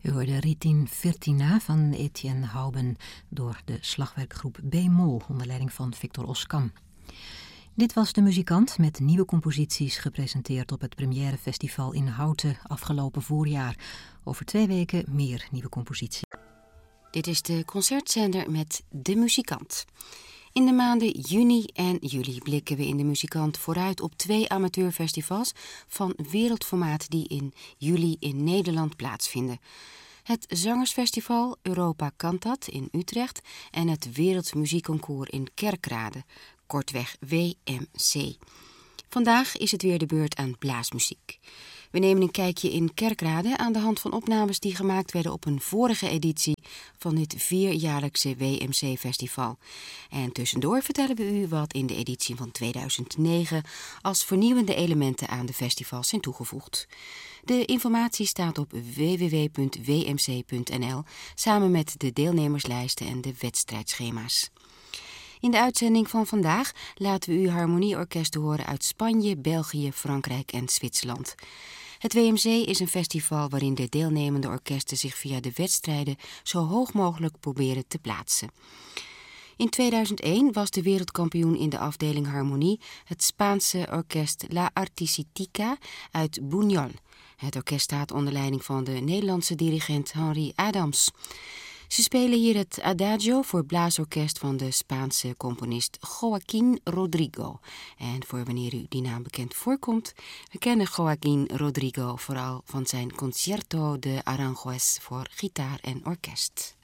U hoorde Ritin Firtina van Etienne Houben door de slagwerkgroep B-Mol onder leiding van Victor Oskam. Dit was De Muzikant met nieuwe composities gepresenteerd op het Première Festival in Houten afgelopen voorjaar. Over 2 weken meer nieuwe composities. Dit is de concertzender met De Muzikant. In de maanden juni en juli blikken we in De Muzikant vooruit op 2 amateurfestivals van wereldformaat die in juli in Nederland plaatsvinden. Het Zangersfestival Europa Cantat in Utrecht en het Wereldmuziekconcours in Kerkrade, kortweg WMC. Vandaag is het weer de beurt aan blaasmuziek. We nemen een kijkje in Kerkrade aan de hand van opnames die gemaakt werden op een vorige editie van dit 4-jaarlijkse WMC-festival. En tussendoor vertellen we u wat in de editie van 2009 als vernieuwende elementen aan de festivals zijn toegevoegd. De informatie staat op www.wmc.nl samen met de deelnemerslijsten en de wedstrijdschema's. In de uitzending van vandaag laten we u harmonieorkesten horen uit Spanje, België, Frankrijk en Zwitserland. Het WMC is een festival waarin de deelnemende orkesten zich via de wedstrijden zo hoog mogelijk proberen te plaatsen. In 2001 was de wereldkampioen in de afdeling harmonie het Spaanse orkest La Artistica uit Buñol. Het orkest staat onder leiding van de Nederlandse dirigent Henry Adams. Ze spelen hier het Adagio voor blaasorkest van de Spaanse componist Joaquín Rodrigo. En voor wanneer u die naam bekend voorkomt, we kennen Joaquín Rodrigo vooral van zijn Concierto de Aranjuez voor gitaar en orkest.